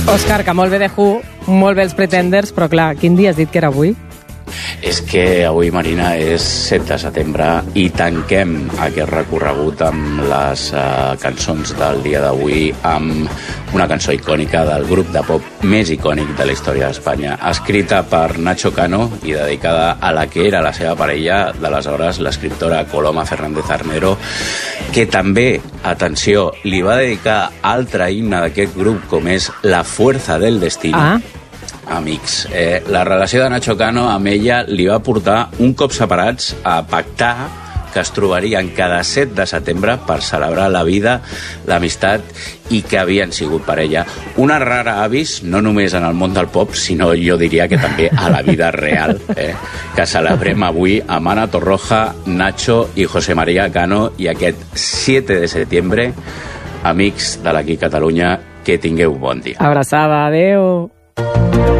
Òscar, que molt bé de Who, molt bé els Pretenders, però clar, quin dia has dit que era avui? És que avui, Marina, és 7 de setembre i tanquem aquest recorregut amb les cançons del dia d'avui amb una cançó icònica del grup de pop més icònic de la història d'Espanya, escrita per Nacho Cano i dedicada a la que era la seva parella d'aleshores, l'escriptora Coloma Fernández Armero, que també, atenció, li va dedicar altre himne d'aquest grup com és La fuerza del destino. Amics, la relació de Nacho Cano amb ella li va portar, un cop separats, a pactar que es trobarien cada 7 de setembre per celebrar la vida, l'amistat i que havien sigut parella. Una rara avis, no només en el món del pop, sinó jo diria que també a la vida real, que celebrem avui amb Ana Torroja, Nacho i José María Cano, i aquest 7 de setembre, amics de l'Aquí Catalunya, que tingueu bon dia. Abraçada, adeu.